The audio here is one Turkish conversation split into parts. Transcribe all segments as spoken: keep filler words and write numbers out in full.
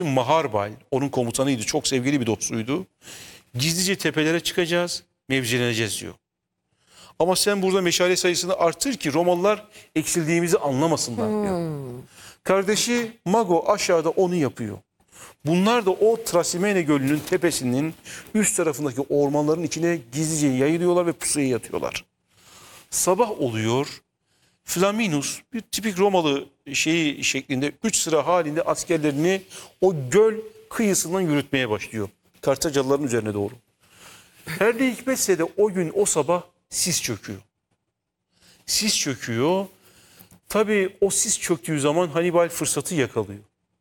Maharbal, onun komutanıydı, çok sevgili bir dostuydu. Gizlice tepelere çıkacağız, mevzileneceğiz diyor. Ama sen burada meşale sayısını artır ki Romalılar eksildiğimizi anlamasınlar diyor. Kardeşi Mago aşağıda onu yapıyor. Bunlar da o Trasimene Gölü'nün tepesinin üst tarafındaki ormanların içine gizlice yayılıyorlar ve pusuya yatıyorlar. Sabah oluyor. Flaminus bir tipik Romalı şeyi şeklinde üç sıra halinde askerlerini o göl kıyısından yürütmeye başlıyor. Kartacalıların üzerine doğru. Her ne hikmetse de o gün o sabah sis çöküyor. Sis çöküyor. Tabii o sis çöktüğü zaman Hannibal fırsatı yakalıyor.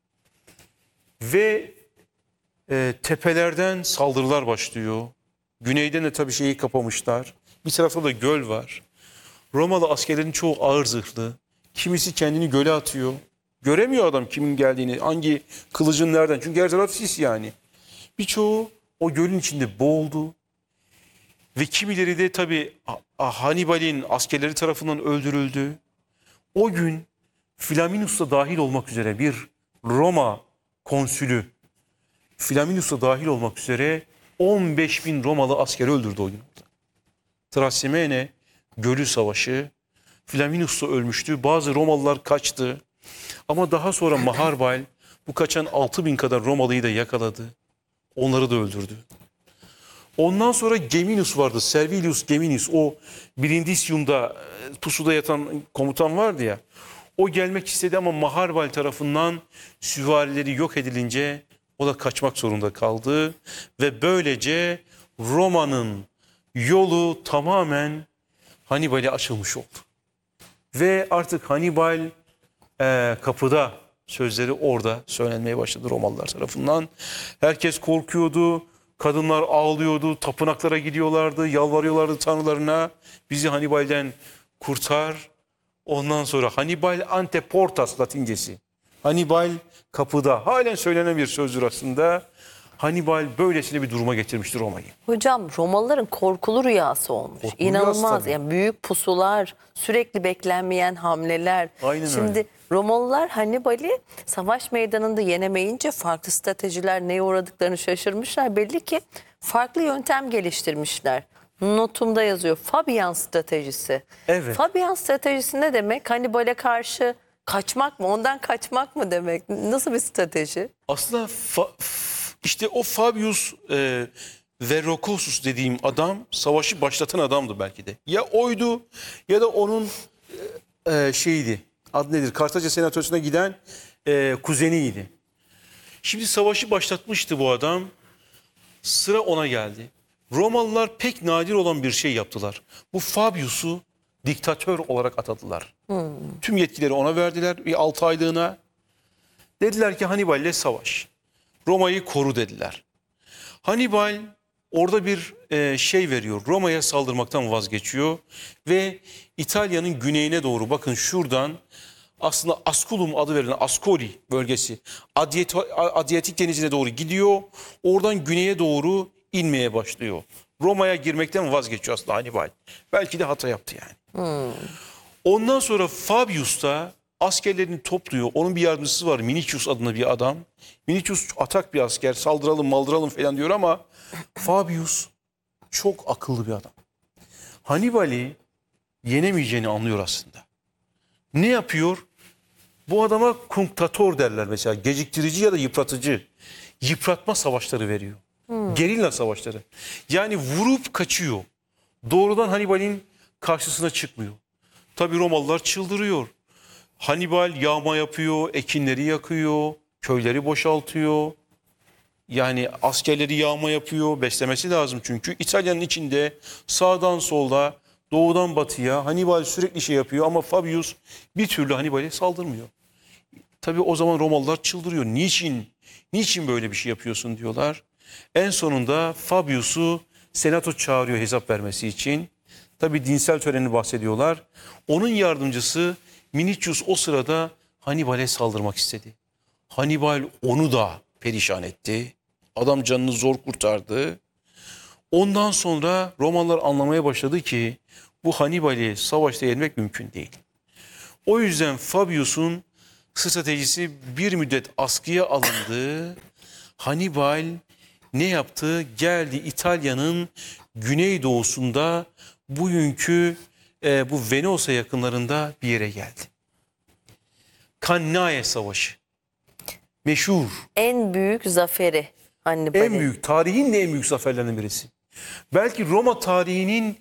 Ve e, tepelerden saldırılar başlıyor. Güneyden de tabii şeyi kapamışlar. Bir tarafta da göl var. Romalı askerlerin çoğu ağır zırhlı. Kimisi kendini göle atıyor. Göremiyor adam kimin geldiğini, hangi kılıcın nereden. Çünkü her taraf sis yani. Birçoğu o gölün içinde boğuldu. Ve kimileri de tabii Hannibal'in askerleri tarafından öldürüldü. O gün Flaminus da dahil olmak üzere bir Roma konsülü, Flaminus da dahil olmak üzere on beş bin Romalı askeri öldürdü o gün. Trasimene Gölü Savaşı, Flaminus da ölmüştü. Bazı Romalılar kaçtı. Ama daha sonra Maharbal bu kaçan altı bin kadar Romalıyı da yakaladı. Onları da öldürdü. Ondan sonra Geminus vardı. Servilius Geminus, o Brindisium'da pusuda yatan komutan vardı ya. O gelmek istedi ama Maharbal tarafından süvarileri yok edilince o da kaçmak zorunda kaldı. Ve böylece Roma'nın yolu tamamen Hannibal'e açılmış oldu. Ve artık Hannibal e, kapıda, sözleri orada söylenmeye başladı Romalılar tarafından. Herkes korkuyordu. Kadınlar ağlıyordu, tapınaklara gidiyorlardı, yalvarıyorlardı tanrılarına. Bizi Hannibal'den kurtar. Ondan sonra Hannibal ante portas Latincesi. Hannibal kapıda. Halen söylenen bir sözdür aslında. Hannibal böylesine bir duruma getirmiştir Roma'yı. Hocam Romalıların korkulu rüyası olmuş. Korkulu İnanılmaz. tabii. Yani büyük pusular, sürekli beklenmeyen hamleler. Aynen Şimdi öyle. Romalılar Hannibal'i savaş meydanında yenemeyince farklı stratejiler, neye uğradıklarını şaşırmışlar. Belli ki farklı yöntem geliştirmişler. Notumda yazıyor. Fabian stratejisi. Evet. Fabian stratejisi ne demek? Hannibal'e karşı kaçmak mı? Ondan kaçmak mı demek? Nasıl bir strateji? Aslında fa- işte o Fabius e, Verrucosus dediğim adam savaşı başlatan adamdı belki de. Ya oydu ya da onun e, şeydi. Adı nedir? Kartaca senatosuna giden e, kuzeniydi. Şimdi savaşı başlatmıştı bu adam. Sıra ona geldi. Romalılar pek nadir olan bir şey yaptılar. Bu Fabius'u diktatör olarak atadılar. Hmm. Tüm yetkileri ona verdiler bir altı aylığına. Dediler ki Hannibal'le savaş. Roma'yı koru dediler. Hannibal orada bir e, şey veriyor. Roma'ya saldırmaktan vazgeçiyor. Ve İtalya'nın güneyine doğru, bakın şuradan aslında Asculum adı verilen Ascoli bölgesi Adriyatik, Adriyatik denizine doğru gidiyor. Oradan güneye doğru inmeye başlıyor. Roma'ya girmekten vazgeçiyor aslında Hannibal. Belki de hata yaptı yani. Hmm. Ondan sonra Fabius da askerlerini topluyor. Onun bir yardımcısı var, Minicius adında bir adam. Minicius atak bir asker, saldıralım maldıralım falan diyor ama Fabius çok akıllı bir adam. Hannibal'i yenemeyeceğini anlıyor aslında. Ne yapıyor? Bu adama kunctator derler mesela, geciktirici ya da yıpratıcı. Yıpratma savaşları veriyor. Hmm. Gerilla savaşları. Yani vurup kaçıyor. Doğrudan Hannibal'in karşısına çıkmıyor. Tabii Romalılar çıldırıyor. Hannibal yağma yapıyor, ekinleri yakıyor, köyleri boşaltıyor. Yani askerleri yağma yapıyor, beslemesi lazım çünkü. İtalya'nın içinde sağdan solda, doğudan batıya Hannibal sürekli şey yapıyor ama Fabius bir türlü Hannibal'e saldırmıyor. Tabii o zaman Romalılar çıldırıyor. Niçin? Niçin böyle bir şey yapıyorsun diyorlar. En sonunda Fabius'u senato çağırıyor hesap vermesi için. Tabii dinsel töreni bahsediyorlar. Onun yardımcısı Minicius o sırada Hannibal'e saldırmak istedi. Hannibal onu da perişan etti. Adam canını zor kurtardı. Ondan sonra Romalılar anlamaya başladı ki bu Hannibal'i savaşta yenmek mümkün değil. O yüzden Fabius'un stratejisi bir müddet askıya alındı. Hannibal ne yaptı? Geldi İtalya'nın güneydoğusunda bugünkü e, bu Venosa yakınlarında bir yere geldi. Cannae Savaşı. Meşhur. En büyük zaferi Hannibal'in. En büyük, tarihin de en büyük zaferlerinden birisi. Belki Roma tarihinin